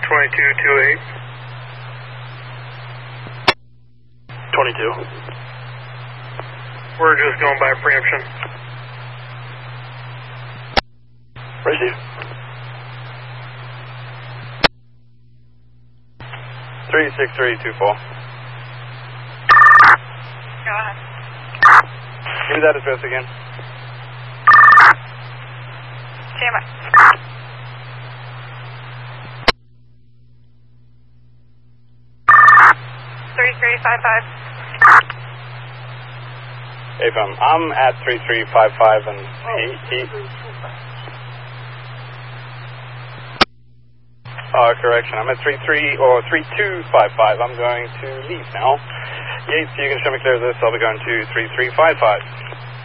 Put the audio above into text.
2228. 22. We're just going by preemption. Receive. 36324. Go ahead. Give me that address again. Stand by. 3355. Hey, I'm at 3355 and he correction, I'm at 3255. I'm going to leave now. Yates, you can show me clear this. I'll be going to 3355.